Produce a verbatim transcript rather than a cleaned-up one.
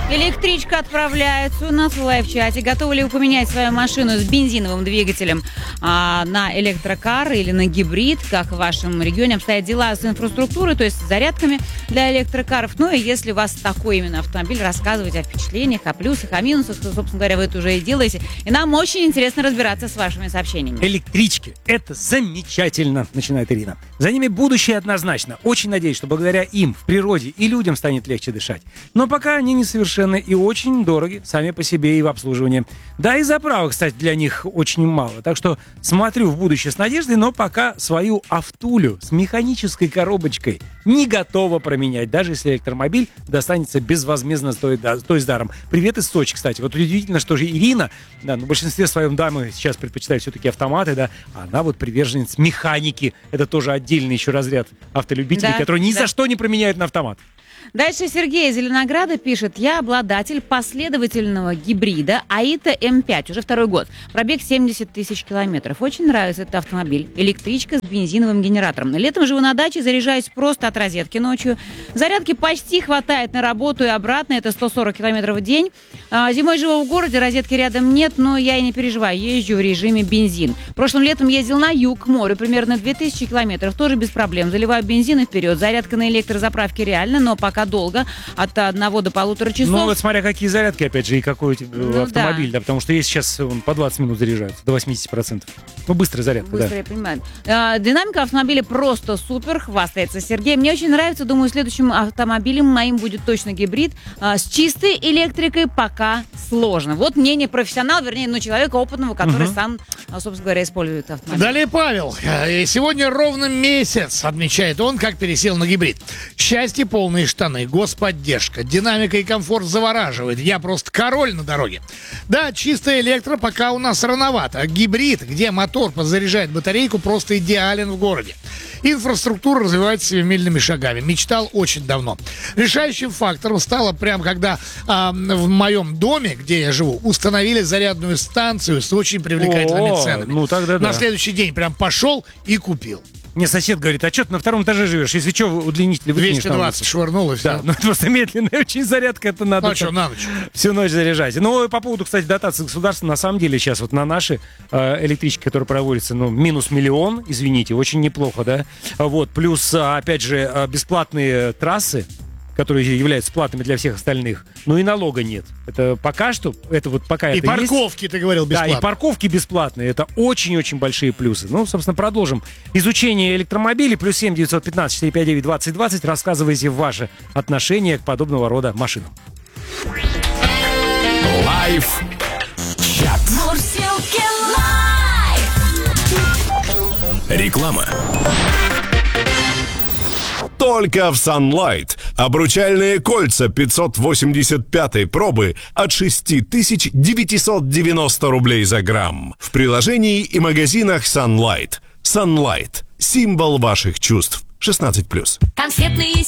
Электричка отправляется у нас в лайв-чате. Готовы ли вы поменять свою машину с бензиновым двигателем а, на электрокар или на гибрид? Как в вашем регионе обстоят дела с инфраструктурой, то есть с зарядками для электрокаров? Ну и если у вас такой именно автомобиль, рассказывайте о впечатлениях, о плюсах, о минусах. Собственно говоря, вы это уже и делаете. И нам очень интересно разбираться с вашими сообщениями. Электрички – это замечательно, начинает Ирина. За ними будущее однозначно. Очень надеюсь, что благодаря им в природе и людям станет легче дышать. Но пока они несовершенны и очень дороги сами по себе и в обслуживании. Да и заправок, кстати, для них очень мало. Так что смотрю в будущее с надеждой, но пока свою автулю с механической коробочкой не готова променять, даже если электромобиль достанется безвозмездно, стоит, да, то есть даром. Привет из Сочи, кстати. Вот удивительно, что же Ирина, да, ну, в большинстве своем дамы сейчас предпочитают все-таки автоматы, да, а она вот приверженец механики. Это тоже отдельный еще разряд автолюбителей, да, которые ни да. за что не променяют на автомат. Дальше Сергей из Зеленограда пишет: я обладатель последовательного гибрида АИТа эм пять, уже второй год. Пробег семьдесят тысяч километров. Очень нравится этот автомобиль. Электричка с бензиновым генератором. Летом живу на даче, заряжаюсь просто от розетки ночью. Зарядки почти хватает на работу и обратно. Это сто сорок километров в день. А, зимой живу в городе, розетки рядом нет, но я и не переживаю. Езжу в режиме бензин. Прошлым летом ездил на юг, к морю, примерно две тысячи километров. Тоже без проблем. Заливаю бензин и вперед. Зарядка на электрозаправке реально, но пока долго, от одного до полутора часов. Ну вот смотря какие зарядки, опять же, и какой у тебя ну, автомобиль, да. да, потому что есть сейчас он по двадцать минут заряжаются, до восемьдесят процентов. Ну, быстрая зарядка, Быстро, да. я понимаю. А, динамика автомобиля просто супер, хвастается Сергей. Мне очень нравится, думаю, следующим автомобилем моим будет точно гибрид. А, с чистой электрикой пока сложно. Вот мнение профессионала, вернее, ну, человека опытного, который угу. сам, собственно говоря, использует автомобиль. Далее Павел. Сегодня ровно месяц, отмечает он, как пересел на гибрид. Счастье, полные штаны, господдержка, динамика и комфорт завораживает. Я просто король на дороге. Да, чистая электро пока у нас рановато. Гибрид, где мотор подзаряжает батарейку, просто идеален в городе. Инфраструктура развивается семимильными шагами. Мечтал очень давно. Решающим фактором стало прям когда а, в моем доме, где я живу, установили зарядную станцию с очень привлекательными О, ценами. Ну, тогда да. На следующий день прям пошел и купил. Мне сосед говорит: а что ты на втором этаже живешь? Если что, удлинитель выкинешь. двести двадцать швырнул и все. Да, ну это просто медленная очень зарядка, это надо. Ну, а что, на ночь? Всю ночь заряжать. Ну, и по поводу, кстати, дотации государства, на самом деле сейчас вот на наши э, электрички, которые проводятся, ну, минус миллион, извините, очень неплохо, да. Вот, плюс, опять же, бесплатные трассы, которые являются платными для всех остальных, ну и налога нет. Это пока что, это вот пока и это парковки, есть. Ты говорил, бесплатно. Да, и парковки бесплатные. Это очень-очень большие плюсы. Ну, собственно, продолжим изучение электромобилей. Плюс семь девятьсот пятнадцать четыреста пятьдесят девять двадцать двадцать. Рассказывайте ваши отношения к подобного рода машинам. Лайф чат. Реклама. Только в Sunlight. Обручальные кольца пятьсот восемьдесят пятой пробы от шесть тысяч девятьсот девяносто рублей за грамм. В приложении и магазинах Sunlight. Sunlight. Символ ваших чувств. шестнадцать плюс. Конфетные